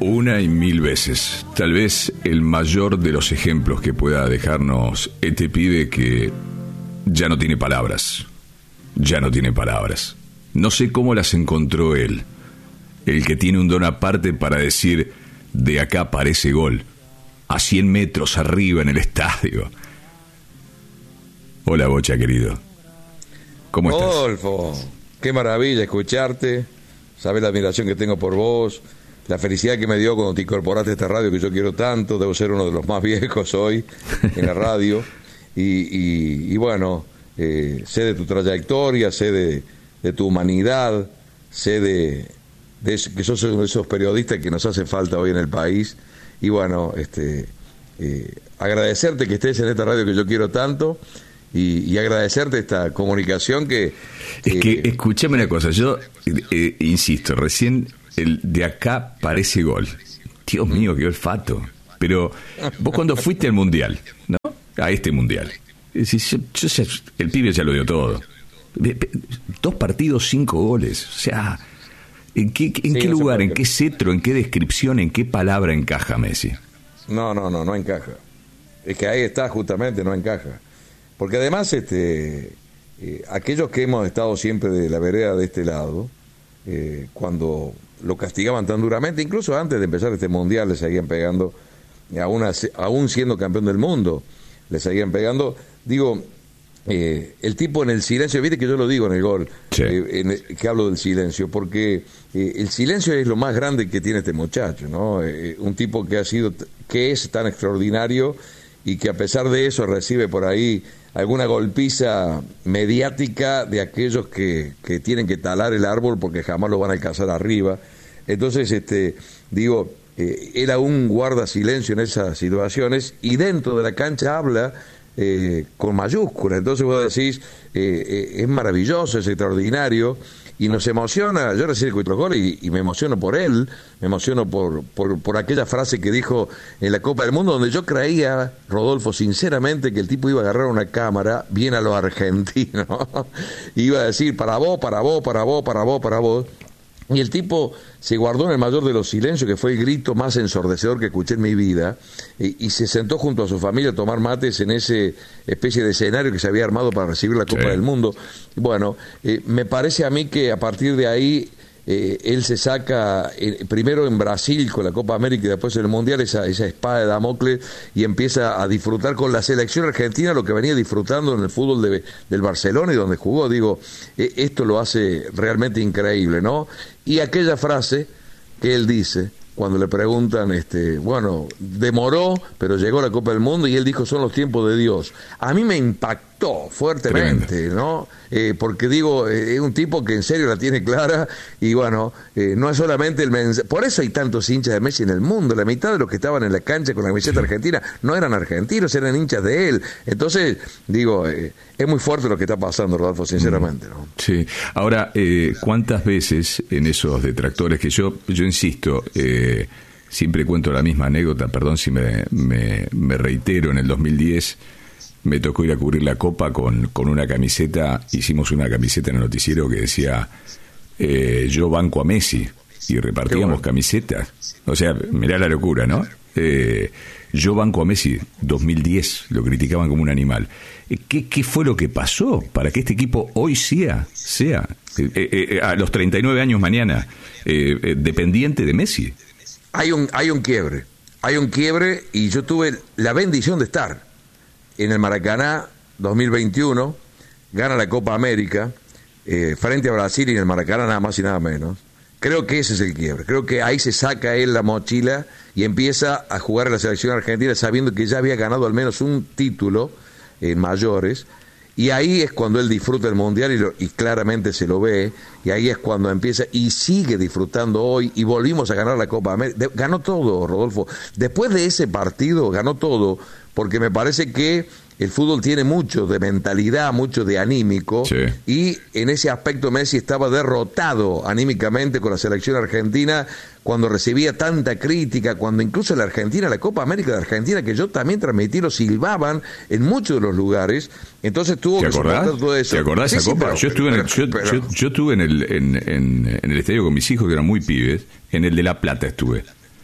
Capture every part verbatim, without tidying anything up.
Una y mil veces. Tal vez el mayor de los ejemplos que pueda dejarnos este pibe que ya no tiene palabras. Ya no tiene palabras. No sé cómo las encontró él. El que tiene un don aparte para decir, de acá parece gol. A cien metros arriba en el estadio. Hola, Bocha, querido. ¿Cómo estás? Rodolfo, qué maravilla escucharte. Sabes la admiración que tengo por vos, la felicidad que me dio cuando te incorporaste a esta radio que yo quiero tanto. Debo ser uno de los más viejos hoy en la radio. Y, y, y bueno, eh, sé de tu trayectoria, sé de, de tu humanidad, sé de, de eso, que sos uno de esos periodistas que nos hace falta hoy en el país. Y bueno, este, eh, agradecerte que estés en esta radio que yo quiero tanto. Y, y agradecerte esta comunicación que... Es que, eh, escúchame una cosa, yo eh, insisto, recién el de acá parece gol. Dios mío, qué olfato. Pero vos cuando fuiste al Mundial, ¿no? A este Mundial, decís, yo, yo ya, el pibe ya lo dio todo. Dos partidos, cinco goles. O sea, ¿en qué, en sí, qué no lugar, en qué cetro, en qué descripción, en qué palabra encaja Messi? No, no, no, no encaja. Es que ahí está justamente, no encaja. Porque además, este, eh, aquellos que hemos estado siempre de la vereda de este lado, eh, cuando lo castigaban tan duramente, incluso antes de empezar este mundial, le seguían pegando, aún, aún siendo campeón del mundo, le seguían pegando. Digo, eh, el tipo en el silencio, viste que yo lo digo en el gol, sí. eh, en el, que hablo del silencio, porque eh, el silencio es lo más grande que tiene este muchacho, ¿no? Eh, un tipo que ha sido, que es tan extraordinario y que a pesar de eso recibe por ahí alguna golpiza mediática de aquellos que, que tienen que talar el árbol porque jamás lo van a alcanzar arriba. Entonces, este, digo, eh, él aún guarda silencio en esas situaciones y dentro de la cancha habla eh, con mayúsculas. Entonces vos decís, eh, eh, es maravilloso, es extraordinario. Y nos emociona, yo recién escuché los goles y, y me emociono por él, me emociono por, por, por aquella frase que dijo en la Copa del Mundo, donde yo creía, Rodolfo, sinceramente, que el tipo iba a agarrar una cámara bien a los argentinos, iba a decir, para vos, para vos, para vos, para vos, para vos. Y el tipo se guardó en el mayor de los silencios, que fue el grito más ensordecedor que escuché en mi vida, y, y se sentó junto a su familia a tomar mates en ese especie de escenario que se había armado para recibir la Copa sí. del Mundo. Bueno, eh, me parece a mí que a partir de ahí eh, él se saca, eh, primero en Brasil con la Copa América y después en el Mundial, esa, esa espada de Damocles, y empieza a disfrutar con la selección argentina lo que venía disfrutando en el fútbol de, del Barcelona y donde jugó. Digo, eh, esto lo hace realmente increíble, ¿no? Y aquella frase que él dice cuando le preguntan, este, bueno, demoró, pero llegó la Copa del Mundo, y él dijo, son los tiempos de Dios. A mí me impactó fuertemente, Tremendo. ¿no? Eh, porque digo, eh, es un tipo que en serio la tiene clara, y bueno, eh, no es solamente el mensaje. Por eso hay tantos hinchas de Messi en el mundo. La mitad de los que estaban en la cancha con la camiseta sí. argentina no eran argentinos, eran hinchas de él. Entonces, digo, eh, es muy fuerte lo que está pasando, Rodolfo, sinceramente, ¿no? Sí. Ahora, eh, ¿cuántas veces en esos detractores que yo, yo insisto, eh, Eh, siempre cuento la misma anécdota, perdón si me, me, me reitero, en el dos mil diez me tocó ir a cubrir la Copa con, con una camiseta, hicimos una camiseta en el noticiero que decía eh, yo banco a Messi, y repartíamos bueno. camisetas, o sea, mirá la locura, ¿no? Eh, yo banco a Messi, dos mil diez, lo criticaban como un animal. ¿Qué, qué fue lo que pasó para que este equipo hoy sea, sea eh, eh, a los treinta y nueve años mañana, eh, eh, dependiente de Messi? Hay un, hay un quiebre, hay un quiebre, y yo tuve la bendición de estar en el Maracaná dos mil veintiuno, gana la Copa América, eh, frente a Brasil, y en el Maracaná nada más y nada menos. Creo que ese es el quiebre, creo que ahí se saca él la mochila y empieza a jugar a la selección argentina sabiendo que ya había ganado al menos un título en mayores, y ahí es cuando él disfruta el Mundial y, lo, y claramente se lo ve, y ahí es cuando empieza y sigue disfrutando hoy, y volvimos a ganar la Copa América. Ganó todo, Rodolfo, después de ese partido ganó todo, porque me parece que el fútbol tiene mucho de mentalidad, mucho de anímico, sí. y en ese aspecto Messi estaba derrotado anímicamente con la selección argentina, cuando recibía tanta crítica, cuando incluso la Argentina, la Copa América de Argentina, que yo también transmití, lo silbaban en muchos de los lugares. Entonces tuvo que soportar todo eso. ¿Te acordás de esa sí, Copa? Sí, pero, yo estuve, en el, yo, pero, yo, yo estuve en el, en, en, en el estadio con mis hijos, que eran muy pibes, en el de La Plata estuve.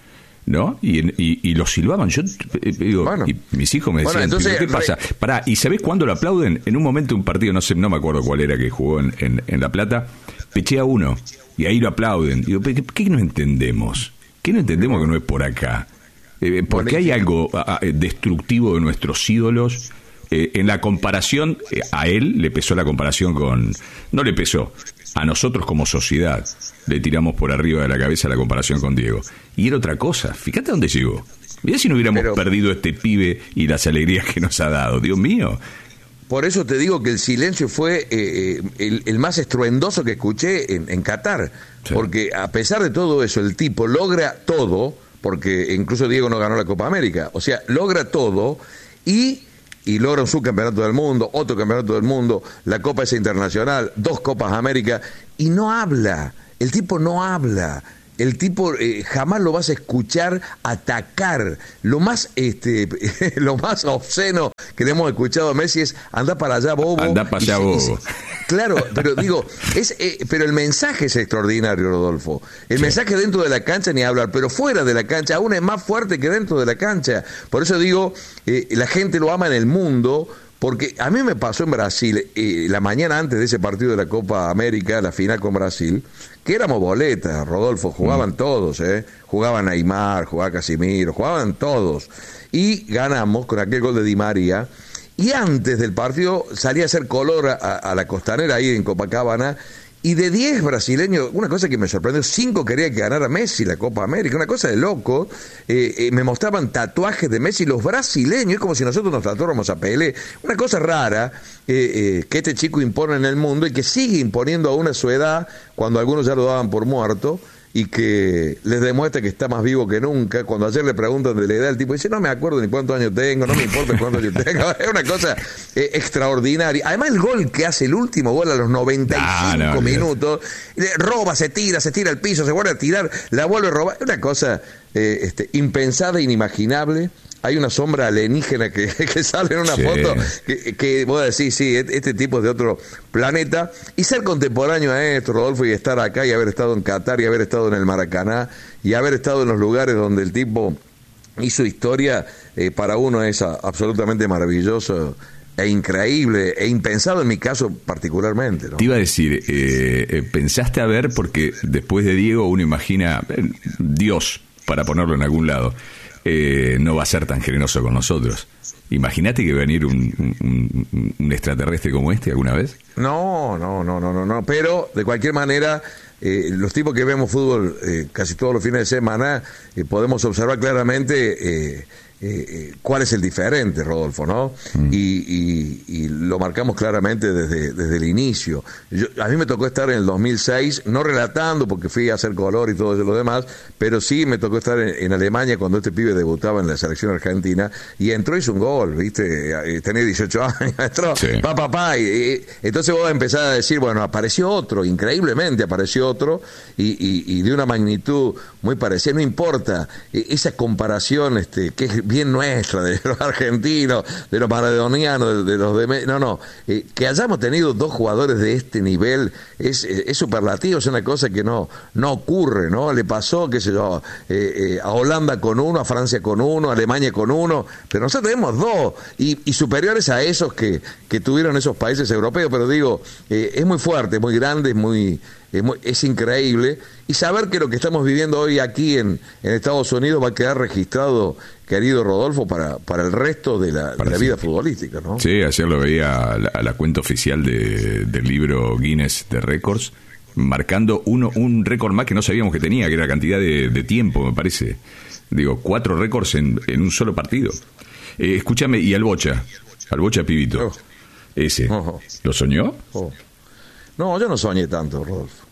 ¿no? Y, y, y lo silbaban. Yo eh, digo, bueno, y mis hijos me decían, bueno, entonces, ¿qué pasa? Re... Pará, ¿y sabés cuándo lo aplauden? En un momento un partido, no sé, no me acuerdo cuál era que jugó en, en, en La Plata, pechea uno, y ahí lo aplauden. Digo, ¿qué, qué no entendemos? ¿Qué no entendemos que no es por acá? Eh, porque hay algo a, a, destructivo de nuestros ídolos. Eh, en la comparación, eh, a él le pesó la comparación con... No le pesó, a nosotros como sociedad le tiramos por arriba de la cabeza la comparación con Diego. Y era otra cosa, fíjate dónde llegó. Mirá si no hubiéramos Pero, perdido este pibe y las alegrías que nos ha dado, Dios mío. Por eso te digo que el silencio fue eh, el, el más estruendoso que escuché en, en Qatar. Sí. Porque a pesar de todo eso, el tipo logra todo, porque incluso Diego no ganó la Copa América. O sea, logra todo y... y logra un subcampeonato del mundo, otro campeonato del mundo, la Copa esa internacional, dos Copas América, y no habla, el tipo no habla, el tipo eh, jamás lo vas a escuchar atacar. Lo más este lo más obsceno que le hemos escuchado a Messi es anda para allá, bobo. Anda para allá, bobo. Claro, pero digo, es eh, pero el mensaje es extraordinario, Rodolfo. El sí. mensaje dentro de la cancha ni hablar, pero fuera de la cancha aún es más fuerte que dentro de la cancha. Por eso digo, eh, la gente lo ama en el mundo. Porque a mí me pasó en Brasil, eh, la mañana antes de ese partido de la Copa América, la final con Brasil, que éramos boletas, Rodolfo, jugaban mm. todos, ¿eh? Jugaban Neymar, jugaba Casimiro, jugaban todos. Y ganamos con aquel gol de Di María. Y antes del partido salía a hacer color a, a la costanera ahí en Copacabana. Y de diez brasileños, una cosa que me sorprendió, cinco querían que ganara Messi la Copa América, una cosa de loco. Eh, eh, me mostraban tatuajes de Messi, los brasileños, es como si nosotros nos tatuáramos a Pelé. Una cosa rara eh, eh, que este chico impone en el mundo y que sigue imponiendo aún a su edad, cuando algunos ya lo daban por muerto, y que les demuestra que está más vivo que nunca. Cuando ayer le preguntan de la edad, el tipo dice, no me acuerdo ni cuántos años tengo, no me importa cuántos años tengo. Es una cosa eh, extraordinaria. Además, el gol que hace, el último gol a los noventa y cinco no, no, minutos, no. roba, se tira, se tira al piso, se vuelve a tirar, la vuelve a robar. Es una cosa eh, este, impensada, inimaginable. Hay una sombra alienígena que, que sale en una sí. foto que, que vos decís, sí, este tipo es de otro planeta. Y ser contemporáneo a esto, Rodolfo, y estar acá y haber estado en Qatar y haber estado en el Maracaná y haber estado en los lugares donde el tipo hizo historia, eh, para uno es a, absolutamente maravilloso e increíble e impensado en mi caso particularmente, ¿no? Te iba a decir, eh, eh, pensaste a ver, porque después de Diego uno imagina eh, Dios, para ponerlo en algún lado. Eh, no va a ser tan generoso con nosotros. Imagínate que va a venir un, un, un extraterrestre como este alguna vez. No, no, no, no, no, no. Pero de cualquier manera, eh, los tipos que vemos fútbol eh, casi todos los fines de semana, eh, podemos observar claramente eh, eh, eh, cuál es el diferente, Rodolfo, ¿no? Mm. Y, y, y lo marcamos claramente desde, desde el inicio. Yo, a mí me tocó estar en el dos mil seis, no relatando porque fui a hacer color y todo eso lo demás, pero sí me tocó estar en, en Alemania cuando este pibe debutaba en la selección argentina y entró y hizo un gol, ¿viste? Tenía dieciocho años, entró, sí. pa, pa, pa, y, y, entonces vos empezás a decir, bueno, apareció otro, increíblemente apareció otro, y, y, y de una magnitud muy parecida, no importa, esa comparación este, que es bien nuestra, de los argentinos, de los maradonianos, de, de los de... No, no, eh, que hayamos tenido dos jugadores de este nivel es, es, es superlativo, es una cosa que no, no ocurre, ¿no? Le pasó, qué sé yo, eh, eh, a Holanda con uno, a Francia con uno, a Alemania con uno, pero nosotros tenemos dos, y, y superiores a esos que, que tuvieron esos países europeos, pero digo, eh, es muy fuerte, muy grande, es muy... Es, muy, es increíble, y saber que lo que estamos viviendo hoy aquí en, en Estados Unidos va a quedar registrado, querido Rodolfo, para, para el resto de la, de la vida futbolística, ¿no? Sí, ayer lo veía a la, a la cuenta oficial de, del libro Guinness de Récords, marcando uno un récord más que no sabíamos que tenía, que era la cantidad de, de tiempo, me parece. Digo, cuatro récords en, en un solo partido. Eh, escúchame, y al Bocha, al Bocha Pibito, oh. ese, oh. ¿lo soñó? Oh. No, yo no soñé tanto, Rodolfo.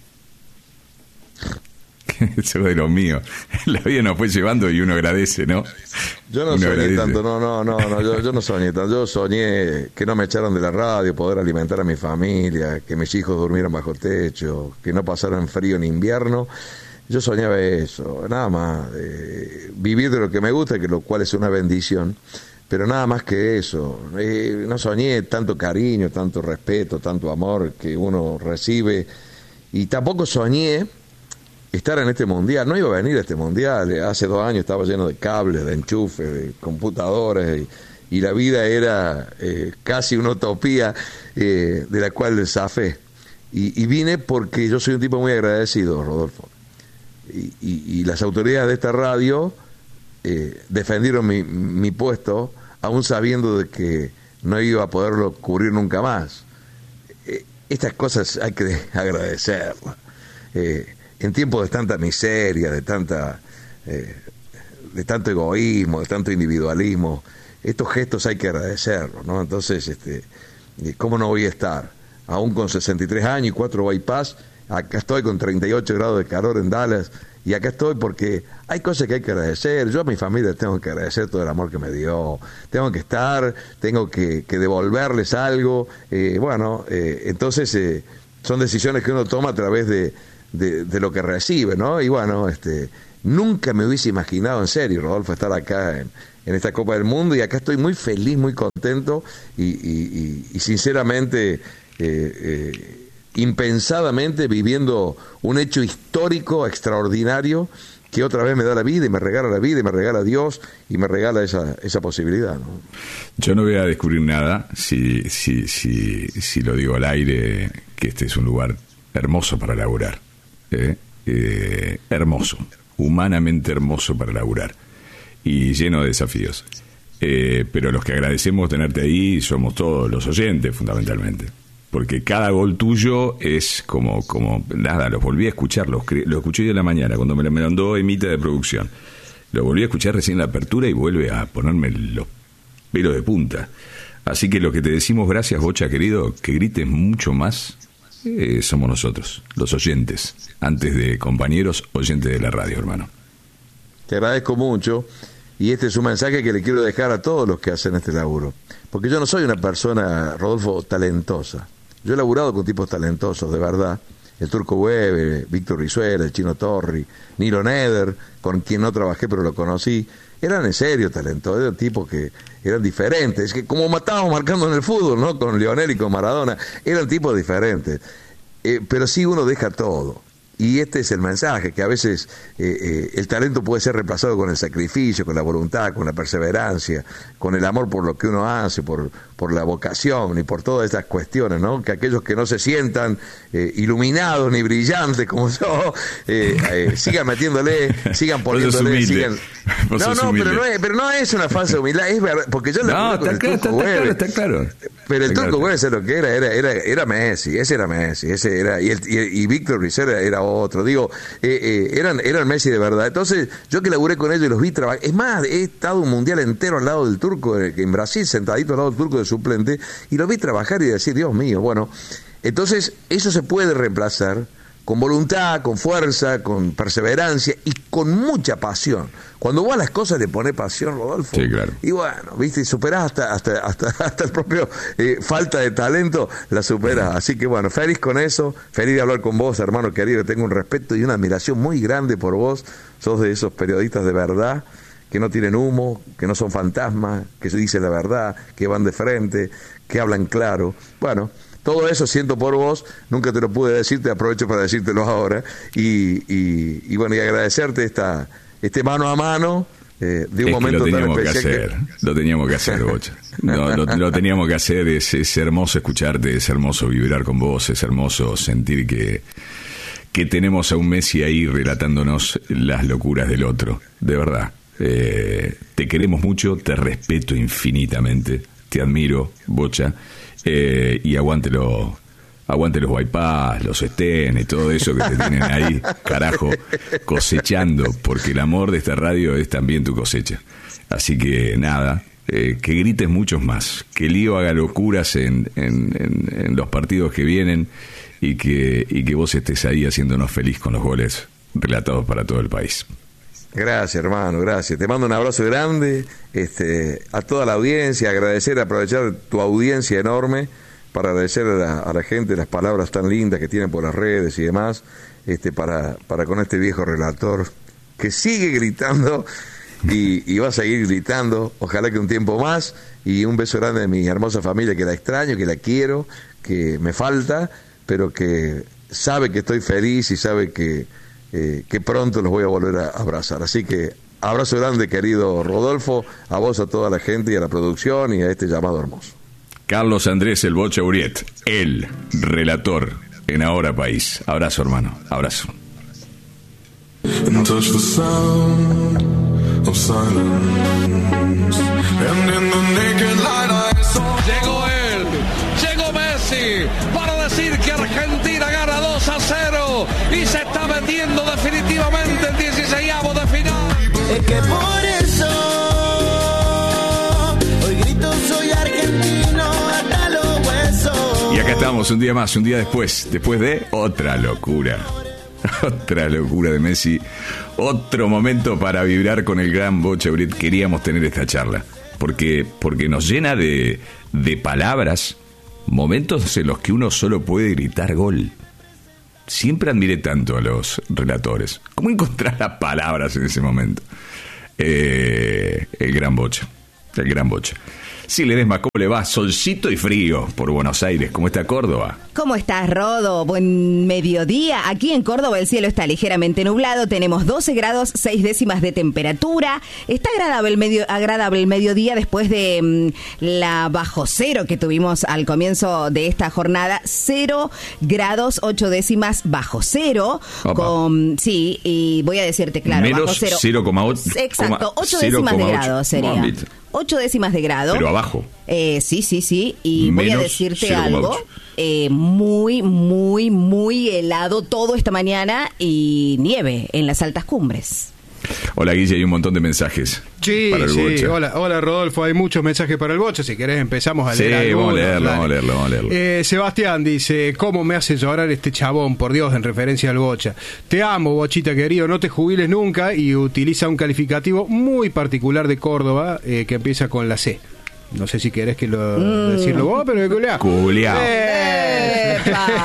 Eso es de lo mío. La vida nos fue llevando y uno agradece, ¿no? Yo no uno soñé agradece. tanto, no, no, no, no yo, yo no soñé tanto. Yo soñé que no me echaran de la radio, poder alimentar a mi familia, que mis hijos durmieran bajo techo, que no pasaran frío ni invierno. Yo soñaba eso, nada más. Eh, vivir de lo que me gusta, que lo cual es una bendición. Pero nada más que eso, eh, no soñé tanto cariño, tanto respeto, tanto amor que uno recibe, y tampoco soñé estar en este mundial. No iba a venir a este mundial. Hace dos años estaba lleno de cables, de enchufes, de computadoras, y, y la vida era eh, casi una utopía eh, de la cual zafé. Y, y vine porque yo soy un tipo muy agradecido, Rodolfo. Y, y, y las autoridades de esta radio eh, defendieron mi, mi puesto, aún sabiendo de que no iba a poderlo cubrir nunca más. Eh, estas cosas hay que agradecerlas. Eh, en tiempos de tanta miseria, de tanta eh, de tanto egoísmo, de tanto individualismo, estos gestos hay que agradecerlos, ¿no? Entonces, este, ¿cómo no voy a estar? Aún con sesenta y tres años y cuatro bypass, acá estoy con treinta y ocho grados de calor en Dallas, y acá estoy porque hay cosas que hay que agradecer. Yo a mi familia tengo que agradecer todo el amor que me dio, tengo que estar, tengo que, que devolverles algo, eh, bueno, eh, entonces eh, son decisiones que uno toma a través de, de, de lo que recibe, ¿no? Y bueno, este, nunca me hubiese imaginado, en serio, Rodolfo, estar acá en, en esta Copa del Mundo, y acá estoy muy feliz, muy contento, y, y, y, y sinceramente... Eh, eh, impensadamente viviendo un hecho histórico extraordinario que otra vez me da la vida y me regala la vida y me regala Dios y me regala esa esa posibilidad, ¿no? Yo no voy a descubrir nada si si si si lo digo al aire, que este es un lugar hermoso para laburar, ¿eh? Eh, hermoso, humanamente hermoso para laburar y lleno de desafíos, eh, pero los que agradecemos tenerte ahí somos todos los oyentes, fundamentalmente. Porque cada gol tuyo es como, como nada, los volví a escuchar, los, los escuché hoy en la mañana, cuando me lo mandó Emita de producción. Lo volví a escuchar recién en la apertura y vuelve a ponerme los pelos de punta. Así que lo que te decimos, gracias, Bocha, querido, que grites mucho más, eh, somos nosotros, los oyentes, antes de compañeros oyentes de la radio, hermano. Te agradezco mucho, y este es un mensaje que le quiero dejar a todos los que hacen este laburo. Porque yo no soy una persona, Rodolfo, talentosa. Yo he laburado con tipos talentosos, de verdad. El Turco Weber, Víctor Rizuela, el Chino Torri, Nilo Neder, con quien no trabajé pero lo conocí. Eran en serio talentosos, eran tipos que eran diferentes. Es que como estábamos marcando en el fútbol, ¿no? Con Lionel y con Maradona, eran tipos diferentes. Eh, pero sí uno deja todo. Y este es el mensaje, que a veces eh, eh, el talento puede ser reemplazado con el sacrificio, con la voluntad, con la perseverancia, con el amor por lo que uno hace, por, por la vocación y por todas estas cuestiones, ¿no? Que aquellos que no se sientan eh, iluminados ni brillantes como yo, eh, eh, sigan metiéndole, sigan poniéndole, sigan... No, no, pero no, es, pero no es una falsa humildad, es verdad, porque yo no, está, con claro, el Turco está, Weber, está claro, está claro. Pero el está Turco claro. Weber, ¿sabes lo que era? Era, era, era Messi, ese era Messi, ese era, y, el, y, y Víctor Rizuela era otro, digo, eh, eh, eran, eran Messi de verdad. Entonces, yo que laburé con ellos y los vi trabajar, es más, he estado un mundial entero al lado del Turco, en Brasil, sentadito al lado del Turco de suplente, y los vi trabajar y decir, Dios mío, bueno, entonces eso se puede reemplazar con voluntad, con fuerza, con perseverancia y con mucha pasión. Cuando vos a las cosas le pones pasión, Rodolfo, sí, claro. Y bueno, viste, superás hasta hasta hasta, hasta el propio eh, falta de talento, la superás. Así que bueno, feliz con eso, feliz de hablar con vos, hermano querido, tengo un respeto y una admiración muy grande por vos. Sos de esos periodistas de verdad, que no tienen humo, que no son fantasmas, que se dicen la verdad, que van de frente, que hablan claro. Bueno, todo eso siento por vos, nunca te lo pude decir, te aprovecho para decírtelo ahora, y, y, y bueno, y agradecerte esta este mano a mano, eh, de un es momento que lo tan teníamos especial. Que hacer, que... Lo teníamos que hacer, Bocha. No, lo, lo teníamos que hacer, es, es hermoso escucharte, es hermoso vibrar con vos, es hermoso sentir que, que tenemos a un Messi ahí relatándonos las locuras del otro, de verdad. Eh, te queremos mucho, te respeto infinitamente, te admiro, Bocha. Eh, y aguántelo, aguante los bypass, los estén y todo eso que te tienen ahí, carajo, cosechando, porque el amor de esta radio es también tu cosecha. Así que nada, eh, que grites muchos más, que Lío haga locuras en, en, en, en los partidos que vienen y que, y que vos estés ahí haciéndonos feliz con los goles relatados para todo el país. Gracias, hermano, gracias. Te mando un abrazo grande, este, a toda la audiencia, agradecer, aprovechar tu audiencia enorme para agradecer a la, a la gente las palabras tan lindas que tienen por las redes y demás, este, para, para con este viejo relator que sigue gritando y, y va a seguir gritando, ojalá que un tiempo más, y un beso grande de mi hermosa familia, que la extraño, que la quiero, que me falta, pero que sabe que estoy feliz y sabe que eh, que pronto los voy a volver a abrazar. Así que abrazo grande, querido Rodolfo, a vos, a toda la gente y a la producción y a este llamado hermoso. Carlos Andrés El Bocha Uriet, el relator en Ahora País. Abrazo, hermano, abrazo. Llegó él, llegó Messi para decir que Argentina gana dos a cero y se está metiendo definitivamente el dieciseisavo de final. Es que por eso hoy grito soy argentino hasta los huesos. Y acá estamos, un día más, un día después, después de otra locura. Otra locura de Messi. Otro momento para vibrar con el gran Bocha Uriet. Queríamos tener esta charla porque, porque nos llena de, de palabras, momentos en los que uno solo puede gritar gol. Siempre admiré tanto a los relatores. ¿Cómo encontrar las palabras en ese momento? Eh, el gran Bocha, el gran Bocha. Sí, Ledesma, ¿cómo le va? Solcito y frío por Buenos Aires. ¿Cómo está Córdoba? ¿Cómo estás, Rodo? Buen mediodía. Aquí en Córdoba el cielo está ligeramente nublado. Tenemos doce grados, seis décimas de temperatura. Está agradable el, medio, agradable el mediodía después de mmm, la bajo cero que tuvimos al comienzo de esta jornada. Cero grados, ocho décimas bajo cero. Con, sí, y voy a decirte, claro, menos bajo cero. cero coma ocho. Exacto, ocho décimas de grado sería. ocho décimas de grado. Pero abajo. Eh, sí, sí, sí. Y menos voy a decirte cero coma ocho. algo. Eh, muy, muy, muy helado todo esta mañana y nieve en las altas cumbres. Hola, Guille, hay un montón de mensajes. Sí, para el sí. Bocha. Hola, hola, Rodolfo. Hay muchos mensajes para el Bocha. Si querés empezamos a Sí, leer algunos. vamos a leerlo, Dale. vamos a leerlo, vamos a leerlo. Eh, Sebastián dice, ¿cómo me hace llorar este chabón? Por Dios, en referencia al Bocha. Te amo, Bochita querido, no te jubiles nunca. Y utiliza un calificativo muy particular de Córdoba eh, que empieza con la C. No sé si querés que lo mm. decirlo vos, pero de culiao. Culiao. Eh,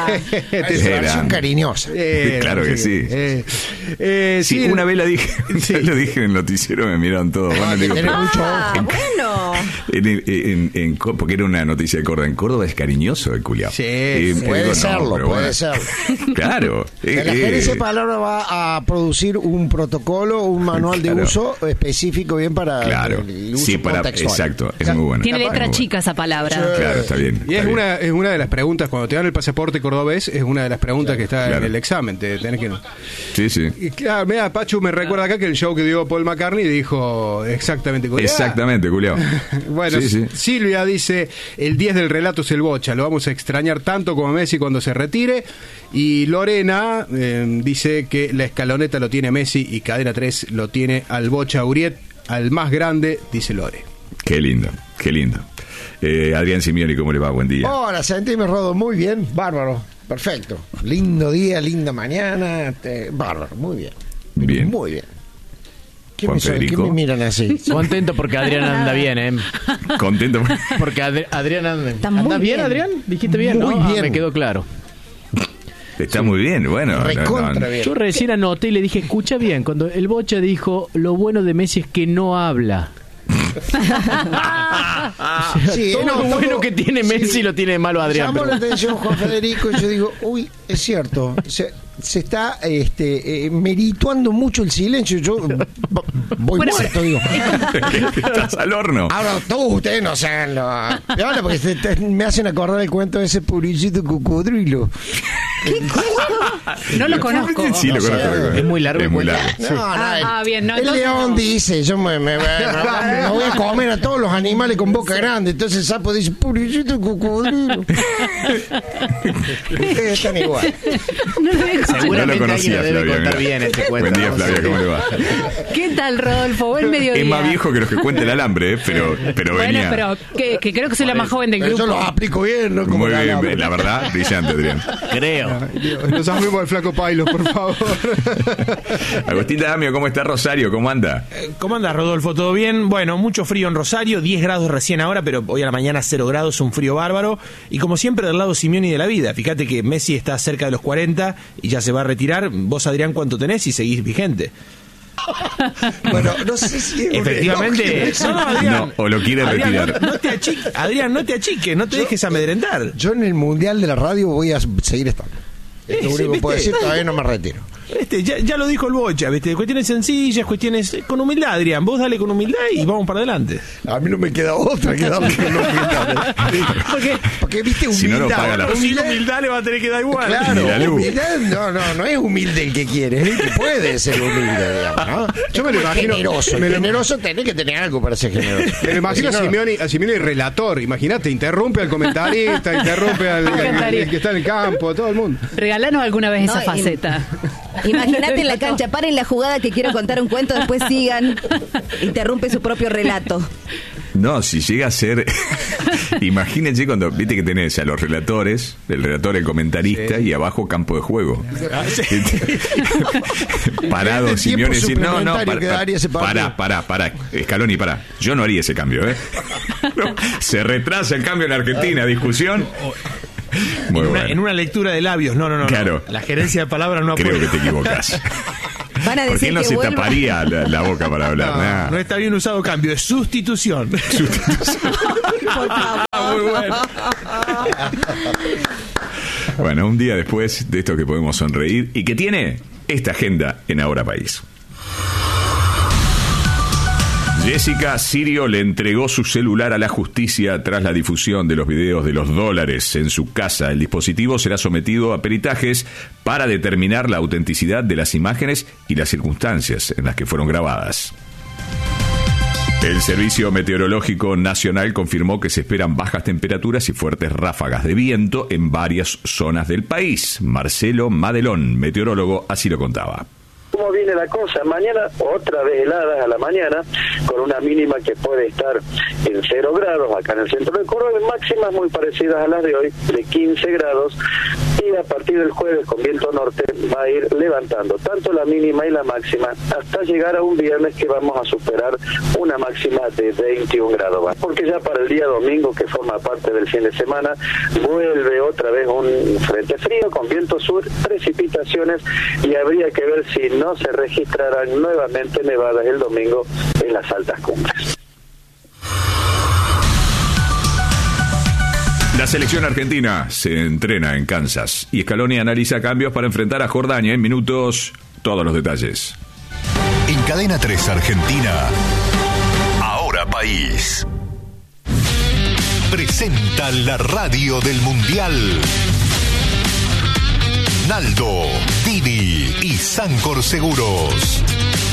Es una versión cariñosa. Eh, claro que sí. Eh, eh, sí, sí, una vez la dije, sí. lo dije en el noticiero, me miraron todos. Bueno, digo, pero, ah, en, bueno. En, en, en, en, porque era una noticia de Córdoba. En Córdoba es cariñoso el culiao. Sí, eh, sí. Puede digo, serlo, no, puede bueno. serlo. Claro. Que la eh, gerencia eh, de palabra va a producir un protocolo, un manual claro. de uso específico bien para Claro. el uso Sí, para, contextual. exacto. Es muy bueno. Tiene Muy letra bueno. chica esa palabra. Sí. Claro, está bien. Y está es bien. una, es una de las preguntas, cuando te dan el pasaporte cordobés, es una de las preguntas que está Claro. en el examen. Te tenés que... Sí, sí. Y claro, mira, Pachu me recuerda acá que el show que dio Paul McCartney dijo exactamente culiao. Exactamente, culiao. Bueno, Sí, sí. Silvia dice, el diez del relato es el Bocha, lo vamos a extrañar tanto como Messi cuando se retire. Y Lorena eh, dice que la escaloneta lo tiene Messi y Cadena tres lo tiene al Bocha Uriet, al más grande, dice Lore. Qué lindo, qué lindo. Eh, Adrián Simeoni, ¿cómo le va? Buen día. Hola, sentime, Rodo, muy bien, bárbaro, perfecto. Lindo día, linda mañana, te- bárbaro, muy bien. Bien. Muy bien. ¿Qué Juan me, son- Federico. ¿Qué me miran así? Contento porque Adrián anda bien, ¿eh? Contento. Porque Adri- Adrián anda... Está muy ¿Anda bien, bien. Adrián? ¿Dijiste bien? Muy ¿no? Ah, bien. me quedó claro. Está muy bien, bueno. no, Recontra no, bien. Yo recién anoté y le dije, escucha bien, cuando el Bocha dijo, lo bueno de Messi es que no habla. Sí, Todo no, lo todo- bueno que tiene Messi sí. lo tiene de malo Adrián. Llamó pero- la atención Juan Federico y yo digo, uy, es cierto, se, se está este, eh, merituando mucho el silencio. Yo b- voy Bueno, muerto, digo. Estás al horno. Ahora todos ustedes no sean lo... Ahora porque se- te- me hacen acordar el cuento de ese publicito cocodrilo. No lo conozco. Sí, lo No sé. conozco, lo conozco. Es muy largo Es el muy cuento. largo. No, no, Ah, el, ah, bien, no, el entonces león no. dice, yo me, me- me- me voy a comer a todos los animales con boca grande. Entonces el sapo dice, publicito cocodrilo. Ustedes están igual. No lo dejo. No lo Seguramente alguien conocía, lo debe Flavia. contar mira. bien este cuento. Buen día, ¿no? Flavia, ¿cómo le va? ¿Qué tal, Rodolfo? Buen mediodía. Es más viejo que los que cuenta el alambre, ¿eh? pero, pero Bueno, venía. pero que, que creo que soy la más joven del Pero yo grupo. los aplico bien, ¿no? Como Muy la- bien, la verdad, brillante, Adrián. Creo. Dios, nos amemos al flaco Pailo, por favor. Agustín Damio, ¿cómo está Rosario? ¿Cómo anda? ¿Cómo andas, Rodolfo? ¿Todo bien? Bueno, mucho frío en Rosario, diez grados recién ahora, pero hoy a la mañana cero grados, un frío bárbaro. Y como siempre, del lado Simeoni de la vida. Fíjate que Messi está cerca de los cuarenta y ya se va a retirar. Vos, Adrián, ¿cuánto tenés y seguís vigente? Bueno, no sé si es un Efectivamente. elogio. No, no, Adrián. No, o lo quiere Adrián, retirar. No, no te achiques, Adrián, no te achiques, no te dejes amedrentar. Yo en el Mundial de la Radio voy a seguir estando. Es Sí, lo sí, único que puedo ¿viste? decir, todavía no me retiro. Este, ya, ya lo dijo el Bocha, ¿viste? Cuestiones sencillas, cuestiones con humildad, Adrián. Vos dale con humildad y vamos para adelante. A mí no me queda otra que darle con humildad. Porque, Porque viste, humildad. Si no, no paga la- pero sin humildad le va a tener que dar igual. Claro, Mira, Lu. humildad no, no, no es humilde el que quiere, es el que puede ser humilde, digamos, ¿no? Yo me lo imagino- Generoso, me el lo- generoso tenés que tener algo para ser generoso. Me lo imagino a Si no, Simeone, a Simeone relator. Imagínate, interrumpe al comentarista, interrumpe al, Me al- encantaría. al que está en el campo, todo el mundo. Regalanos alguna vez No, esa y- faceta. Imagínate en la cancha, paren la jugada que quiero contar un cuento, después sigan. Interrumpe su propio relato. No, si llega a ser. Imagínense cuando. Viste que tenés a los relatores, el relator, el comentarista, y abajo campo de juego. Parado, El tiempo Simeone decir, no, no, suplementario que daría ese partido. pará, pará, pará. Scaloni, pará. Yo no haría ese cambio, ¿eh? No, se retrasa el cambio en Argentina, discusión. Muy En una, bueno. en una lectura de labios, no, no, no. Claro. La gerencia de palabras no Creo apoya. que te equivocas. Van a ¿Por decir qué no que se vuelva. taparía la, la boca para hablar? No, Nah. no está bien usado cambio, es sustitución. Por favor. Muy bueno. Bueno, un día después de esto que podemos sonreír y que tiene esta agenda en Ahora País. Jessica Sirio le entregó su celular a la justicia tras la difusión de los videos de los dólares en su casa. El dispositivo será sometido a peritajes para determinar la autenticidad de las imágenes y las circunstancias en las que fueron grabadas. El Servicio Meteorológico Nacional confirmó que se esperan bajas temperaturas y fuertes ráfagas de viento en varias zonas del país. Marcelo Madelón, meteorólogo, así lo contaba. ¿Cómo viene la cosa? Mañana otra vez heladas a la mañana, con una mínima que puede estar en cero grados acá en el centro de Córdoba, máximas muy parecidas a las de hoy, de quince grados, y a partir del jueves con viento norte va a ir levantando tanto la mínima y la máxima hasta llegar a un viernes que vamos a superar una máxima de veintiún grados, porque ya para el día domingo, que forma parte del fin de semana, vuelve otra vez un frente frío con viento sur, precipitaciones, y habría que ver si no se registrarán nuevamente nevadas el domingo en las altas cumbres. La selección argentina se entrena en Kansas y Scaloni analiza cambios para enfrentar a Jordania. En minutos, todos los detalles. En Cadena tres Argentina, Ahora País. Presenta la radio del Mundial. Naldo, Dini y Sancor Seguros.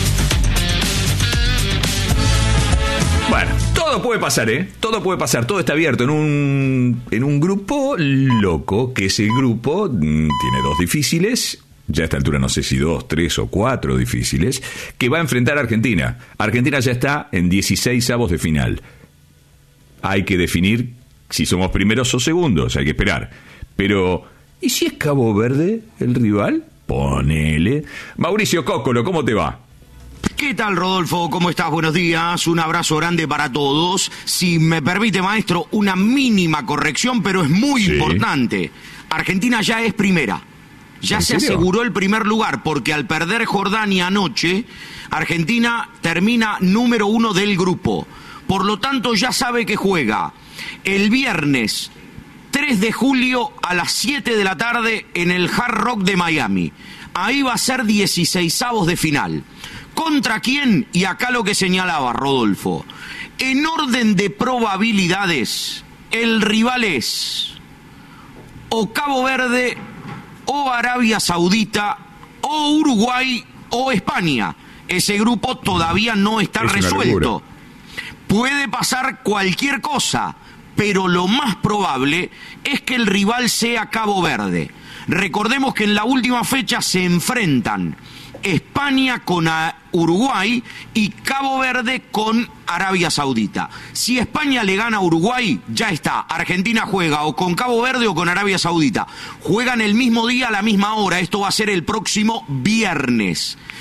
Bueno, todo puede pasar, ¿eh? Todo puede pasar, todo está abierto en un, en un grupo loco, que es el grupo, mm, tiene dos difíciles, ya a esta altura no sé si dos, tres o cuatro difíciles, que va a enfrentar a Argentina. Argentina ya está en dieciséis avos de final. Hay que definir si somos primeros o segundos, hay que esperar. Pero, ¿y si es Cabo Verde el rival? Ponele. Mauricio Cóccolo, ¿cómo te va? ¿Qué tal, Rodolfo? ¿Cómo estás? Buenos días. Un abrazo grande para todos. Si me permite, maestro, una mínima corrección, pero es muy Sí. importante. Argentina ya es primera. Ya ¿En se serio? aseguró el primer lugar, porque al perder Jordania anoche, Argentina termina número uno del grupo. Por lo tanto, ya sabe que juega el viernes tres de julio a las siete de la tarde en el Hard Rock de Miami. Ahí va a ser dieciseisavos de final. ¿Contra quién? Y acá lo que señalaba Rodolfo. En orden de probabilidades, el rival es o Cabo Verde, o Arabia Saudita, o Uruguay, o España. Ese grupo todavía no está Es una resuelto. locura. Puede pasar cualquier cosa, pero lo más probable es que el rival sea Cabo Verde. Recordemos que en la última fecha se enfrentan España con a- Uruguay y Cabo Verde con Arabia Saudita. Si España le gana a Uruguay, ya está. Argentina juega o con Cabo Verde o con Arabia Saudita. Juegan el mismo día a la misma hora. Esto va a ser el próximo viernes.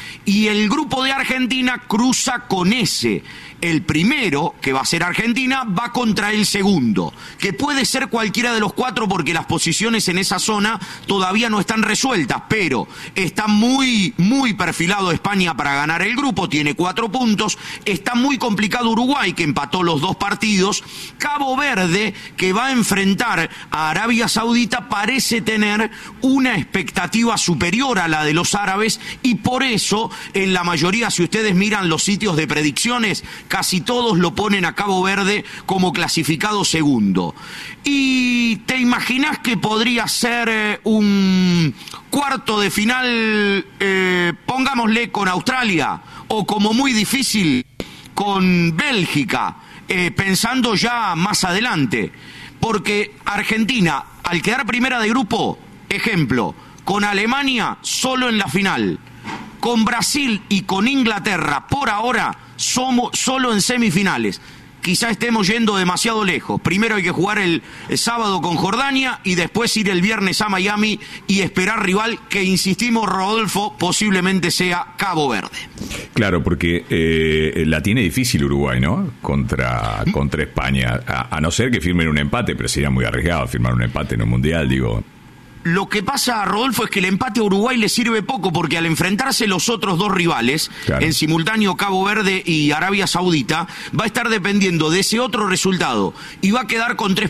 Y el grupo de Argentina cruza con ese. El primero, que va a ser Argentina, va contra el segundo, que puede ser cualquiera de los cuatro porque las posiciones en esa zona todavía no están resueltas, pero está muy, muy perfilado España para ganar el grupo, tiene cuatro puntos, está muy complicado Uruguay, que empató los dos partidos, Cabo Verde, que va a enfrentar a Arabia Saudita, parece tener una expectativa superior a la de los árabes, y por eso, en la mayoría, si ustedes miran los sitios de predicciones, casi todos lo ponen a Cabo Verde como clasificado segundo. ¿Y te imaginas que podría ser eh, un cuarto de final, eh, pongámosle, con Australia, o como muy difícil, con Bélgica, eh, pensando ya más adelante? Porque Argentina, al quedar primera de grupo, ejemplo, con Alemania solo en la final, con Brasil y con Inglaterra por ahora somos solo en semifinales. Quizá estemos yendo demasiado lejos. Primero hay que jugar el, el sábado con Jordania y después ir el viernes a Miami y esperar rival que, insistimos, Rodolfo, posiblemente sea Cabo Verde. Claro, porque eh, la tiene difícil Uruguay, ¿no? Contra, contra España. A, a no ser que firmen un empate, pero sería muy arriesgado firmar un empate en un mundial, digo. Lo que pasa, Rodolfo, es que el empate a Uruguay le sirve poco porque al enfrentarse los otros dos rivales, claro, en simultáneo Cabo Verde y Arabia Saudita, va a estar dependiendo de ese otro resultado y va a quedar con tres